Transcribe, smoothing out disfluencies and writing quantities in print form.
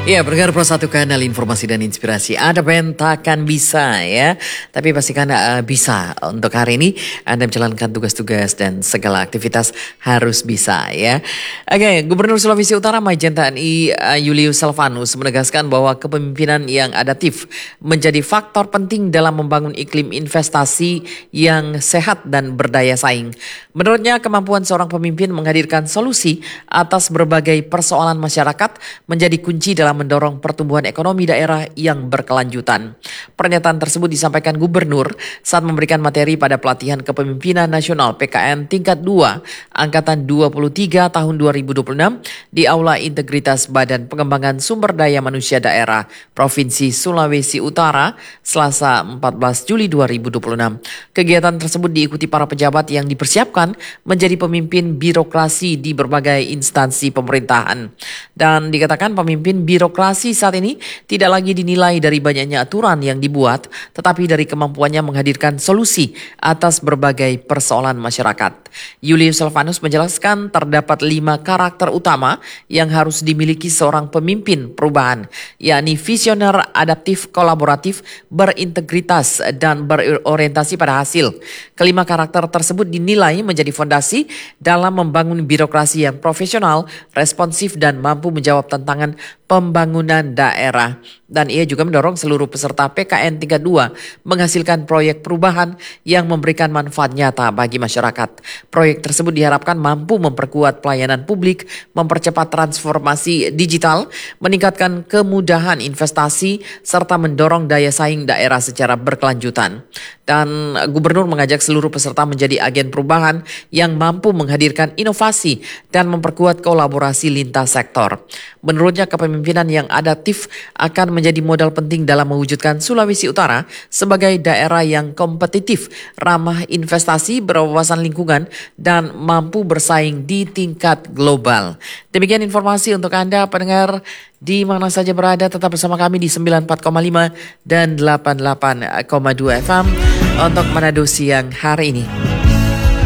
Ya, pendengar Pro 1 Kanal Informasi dan Inspirasi. Ada bentakan bisa ya, tapi pastikan bisa. Untuk hari ini Anda menjalankan tugas-tugas dan segala aktivitas harus bisa ya. Oke, Gubernur Sulawesi Utara Majen TNI Julius Salvanus menegaskan bahwa kepemimpinan yang adaptif menjadi faktor penting dalam membangun iklim investasi yang sehat dan berdaya saing. Menurutnya, kemampuan seorang pemimpin menghadirkan solusi atas berbagai persoalan masyarakat menjadi kunci dalam mendorong pertumbuhan ekonomi daerah yang berkelanjutan. Pernyataan tersebut disampaikan Gubernur saat memberikan materi pada pelatihan kepemimpinan nasional PKN tingkat 2 Angkatan 23 tahun 2026 di Aula Integritas Badan Pengembangan Sumber Daya Manusia Daerah Provinsi Sulawesi Utara Selasa 14 Juli 2026. Kegiatan tersebut diikuti para pejabat yang dipersiapkan menjadi pemimpin birokrasi di berbagai instansi pemerintahan. Dan dikatakan pemimpin birokrasi saat ini tidak lagi dinilai dari banyaknya aturan yang dibuat, tetapi dari kemampuannya menghadirkan solusi atas berbagai persoalan masyarakat. Julius Salvanus menjelaskan terdapat 5 karakter utama yang harus dimiliki seorang pemimpin perubahan, yakni visioner, adaptif, kolaboratif, berintegritas, dan berorientasi pada hasil. Kelima karakter tersebut dinilai menjadi fondasi dalam membangun birokrasi yang profesional, responsif, dan mampu menjawab tantangan pembangunan daerah. Dan ia juga mendorong seluruh peserta PKN tingkat 2 menghasilkan proyek perubahan yang memberikan manfaat nyata bagi masyarakat. Proyek tersebut diharapkan mampu memperkuat pelayanan publik, mempercepat transformasi digital, meningkatkan kemudahan investasi, serta mendorong daya saing daerah secara berkelanjutan. Dan Gubernur mengajak seluruh peserta menjadi agen perubahan yang mampu menghadirkan inovasi dan memperkuat kolaborasi lintas sektor. Menurutnya, kepemimpinan yang adaptif akan menjadi modal penting dalam mewujudkan Sulawesi Utara sebagai daerah yang kompetitif, ramah investasi, berwawasan lingkungan, dan mampu bersaing di tingkat global. Demikian informasi untuk Anda pendengar di mana saja berada. Tetap bersama kami di 94,5 dan 88,2 FM untuk Manado siang hari ini.